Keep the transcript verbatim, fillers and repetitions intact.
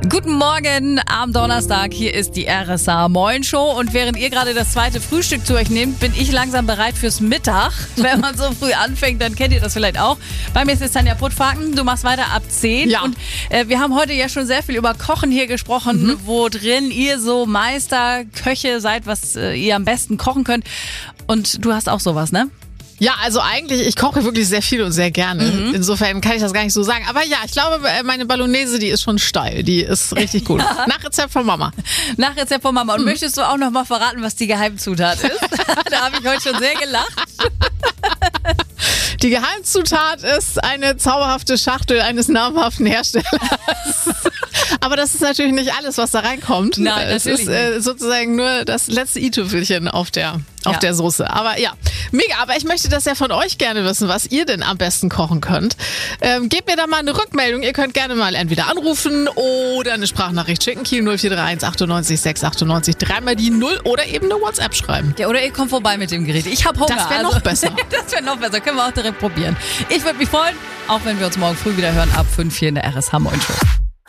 Guten Morgen am Donnerstag, hier ist die R S A Moin Show und während ihr gerade das zweite Frühstück zu euch nehmt, bin ich langsam bereit fürs Mittag. Wenn man so früh anfängt, dann kennt ihr das vielleicht auch. Bei mir ist es Tanja Puttfaken, du machst weiter ab zehn Ja. und äh, wir haben heute ja schon sehr viel über Kochen hier gesprochen, mhm. wo drin ihr so Meister, Köche seid, was äh, ihr am besten kochen könnt und du hast auch sowas, ne? Ja, also eigentlich, ich koche wirklich sehr viel und sehr gerne. Mhm. Insofern kann ich das gar nicht so sagen. Aber ja, ich glaube, meine Bolognese, die ist schon steil. Die ist richtig gut. Ja. Nach Rezept von Mama. Nach Rezept von Mama. Und mhm. möchtest du auch noch mal verraten, was die Geheimzutat ist? Da habe ich heute schon sehr gelacht. Die Geheimzutat ist eine zauberhafte Schachtel eines namhaften Herstellers. Aber das ist natürlich nicht alles, was da reinkommt. Nein, es ist äh, sozusagen nur das letzte i-Tüpfelchen auf der, auf ja. der Soße. Aber ja, mega. Aber ich möchte das ja von euch gerne wissen, was ihr denn am besten kochen könnt. Ähm, gebt mir da mal eine Rückmeldung. Ihr könnt gerne mal entweder anrufen oder eine Sprachnachricht schicken. Kiel null vier drei eins achtundneunzig sechs achtundneunzig. Dreimal die Null oder eben eine WhatsApp schreiben. Ja, oder ihr kommt vorbei mit dem Gerät. Ich habe Hunger. Das wäre noch also, besser. Das wäre noch besser. Können wir auch direkt probieren. Ich würde mich freuen, auch wenn wir uns morgen früh wieder hören, ab fünf hier in der R S A Moin Show.